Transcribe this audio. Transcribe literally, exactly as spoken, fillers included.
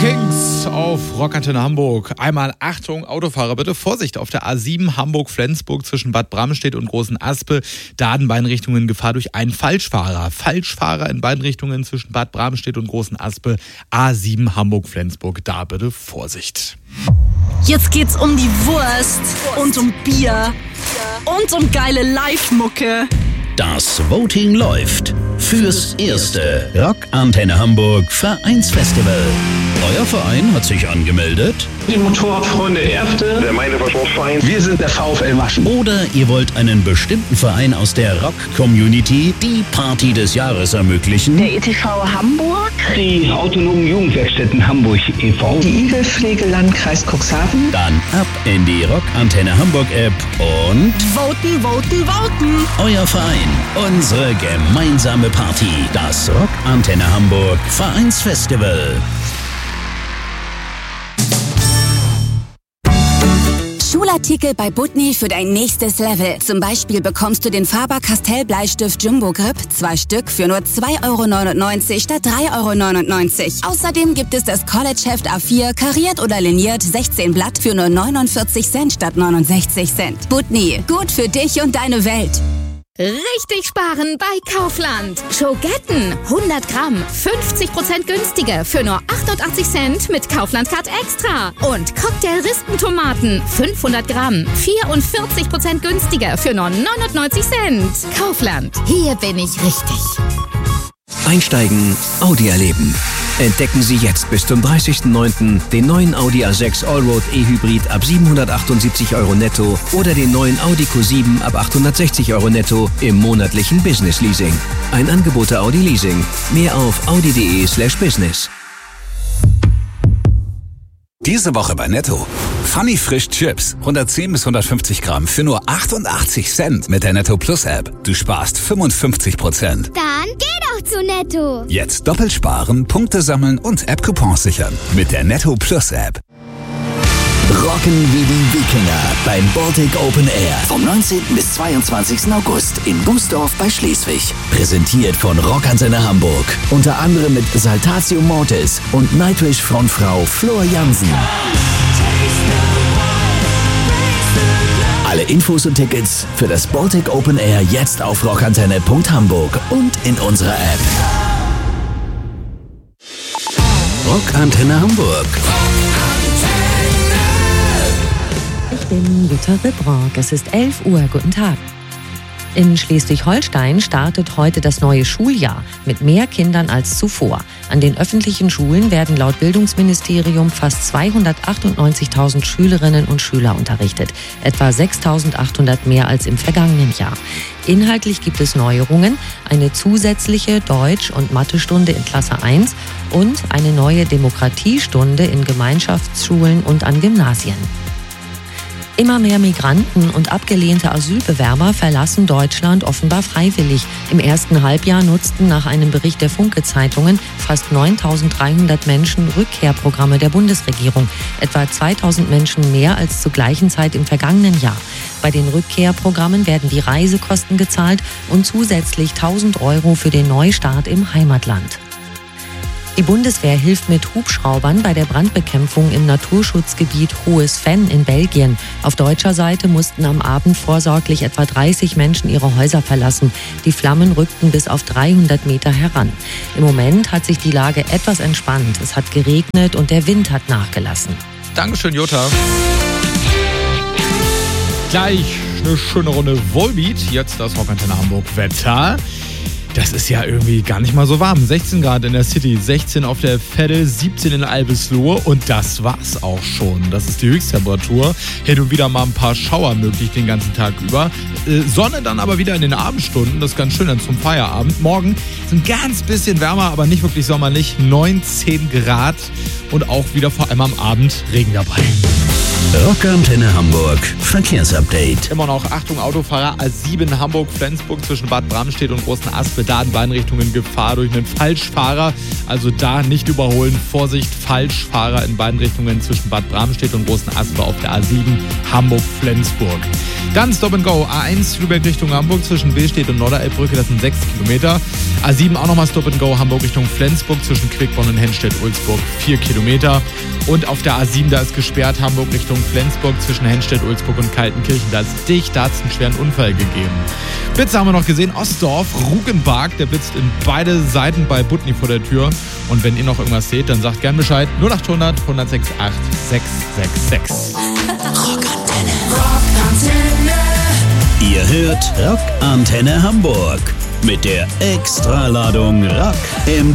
Kings auf Rockantenne Hamburg. Einmal Achtung, Autofahrer, bitte Vorsicht auf der A sieben Hamburg-Flensburg zwischen Bad Bramstedt und Großen Aspe. Da in beiden Richtungen Gefahr durch einen Falschfahrer. Falschfahrer in beiden Richtungen zwischen Bad Bramstedt und Großen Aspe. A sieben Hamburg-Flensburg, da bitte Vorsicht. Jetzt geht's um die Wurst und um Bier und um geile Live-Mucke. Das Voting läuft fürs erste Rockantenne Hamburg Vereinsfestival. Euer Verein hat sich angemeldet? Die Motorradfreunde Erfte. Der Meidhofer-Sportverein. Wir sind der VfL Maschen. Oder ihr wollt einen bestimmten Verein aus der Rock-Community die Party des Jahres ermöglichen? Der E T V Hamburg. Die autonomen Jugendwerkstätten Hamburg e V. Die Igelpflege Landkreis Cuxhaven. Dann ab in die Rockantenne Hamburg App und Voten, voten, voten. euer Verein, unsere gemeinsame Party. Das Rockantenne Hamburg Vereinsfestival. Schulartikel bei Butni für dein nächstes Level. Zum Beispiel bekommst du den Faber-Castell Bleistift Jumbo Grip, zwei Stück für nur zwei Euro neunundneunzig statt drei Euro neunundneunzig. Außerdem gibt es das College-Heft A vier, kariert oder liniert, sechzehn Blatt für nur neunundvierzig Cent statt neunundsechzig Cent. Butni, gut für dich und deine Welt. Richtig sparen bei Kaufland. Schogetten, hundert Gramm, fünfzig Prozent günstiger für nur achtundachtzig Cent mit Kaufland Card Extra. Und Cocktail-Rispentomaten, fünfhundert Gramm, vierundvierzig Prozent günstiger für nur neunundneunzig Cent. Kaufland, hier bin ich richtig. Einsteigen, Audi erleben. Entdecken Sie jetzt bis zum dreißigsten neunten den neuen Audi A sechs Allroad E-Hybrid ab siebenhundertachtundsiebzig Euro netto oder den neuen Audi Q sieben ab achthundertsechzig Euro netto im monatlichen Business Leasing. Ein Angebot der Audi Leasing. Mehr auf audi.de slash business. Diese Woche bei Netto. Funny Frisch Chips. hundertzehn bis hundertfünfzig Gramm für nur achtundachtzig Cent mit der Netto Plus App. Du sparst fünfundfünfzig Prozent. Dann geh doch zu Netto. Jetzt doppelt sparen, Punkte sammeln und App-Coupons sichern. Mit der Netto Plus App. Rocken wie die Wikinger beim Baltic Open Air vom neunzehnten bis zweiundzwanzigsten August in Bußdorf bei Schleswig. Präsentiert von Rockantenne Hamburg. Unter anderem mit Saltatio Mortis und Nightwish Frontfrau Flor Jansen. Alle Infos und Tickets für das Baltic Open Air jetzt auf rockantenne punkt hamburg und in unserer App. Rockantenne Hamburg. Ich bin Jutta Ribrock. Es ist elf Uhr. Guten Tag. In Schleswig-Holstein startet heute das neue Schuljahr mit mehr Kindern als zuvor. An den öffentlichen Schulen werden laut Bildungsministerium fast zweihundertachtundneunzigtausend Schülerinnen und Schüler unterrichtet. Etwa sechstausendachthundert mehr als im vergangenen Jahr. Inhaltlich gibt es Neuerungen, eine zusätzliche Deutsch- und Mathestunde in Klasse eins und eine neue Demokratiestunde in Gemeinschaftsschulen und an Gymnasien. Immer mehr Migranten und abgelehnte Asylbewerber verlassen Deutschland offenbar freiwillig. Im ersten Halbjahr nutzten nach einem Bericht der Funke-Zeitungen fast neuntausenddreihundert Menschen Rückkehrprogramme der Bundesregierung. Etwa zweitausend Menschen mehr als zur gleichen Zeit im vergangenen Jahr. Bei den Rückkehrprogrammen werden die Reisekosten gezahlt und zusätzlich tausend Euro für den Neustart im Heimatland. Die Bundeswehr hilft mit Hubschraubern bei der Brandbekämpfung im Naturschutzgebiet Hohes Venn in Belgien. Auf deutscher Seite mussten am Abend vorsorglich etwa dreißig Menschen ihre Häuser verlassen. Die Flammen rückten bis auf dreihundert Meter heran. Im Moment hat sich die Lage etwas entspannt. Es hat geregnet und der Wind hat nachgelassen. Dankeschön, Jutta. Gleich eine schöne Runde Volbeat. Jetzt das Rockantenne Hamburg Wetter. Das ist ja irgendwie gar nicht mal so warm. sechzehn Grad in der City, sechzehn auf der Veddel, siebzehn in Albislohe und das war's auch schon. Das ist die Höchsttemperatur. Hin und wieder mal ein paar Schauer möglich den ganzen Tag über. Äh, Sonne dann aber wieder in den Abendstunden. Das ist ganz schön dann zum Feierabend. Morgen ist ein ganz bisschen wärmer, aber nicht wirklich sommerlich. neunzehn Grad und auch wieder vor allem am Abend Regen dabei. Rockantenne Hamburg Verkehrsupdate. Immer noch, Achtung Autofahrer, A sieben Hamburg-Flensburg zwischen Bad Bramstedt und Großen Aspe, da in beiden Richtungen Gefahr durch einen Falschfahrer. Also da nicht überholen, Vorsicht, Falschfahrer in beiden Richtungen zwischen Bad Bramstedt und Großen Aspe auf der A sieben Hamburg-Flensburg. Dann Stop and Go, A eins Lübeck Richtung Hamburg zwischen Billstedt und Norderelbbrücke, das sind sechs Kilometer. A sieben auch nochmal Stop and Go, Hamburg Richtung Flensburg zwischen Quickborn und Henstedt-Ulzburg, vier Kilometer. Und auf der A sieben, da ist gesperrt, Hamburg Richtung Flensburg zwischen Henstedt-Ulzburg und Kaltenkirchen. Da ist dicht, da hat es einen schweren Unfall gegeben. Blitze haben wir noch gesehen, Ostdorf, Rugenbark, der blitzt in beide Seiten bei Butni vor der Tür. Und wenn ihr noch irgendwas seht, dann sagt gern Bescheid. null acht hundert, eins null sechs acht, sechs sechs sechs. Rockantenne. Rockantenne. Ihr hört Rockantenne Hamburg mit der Extraladung Rock im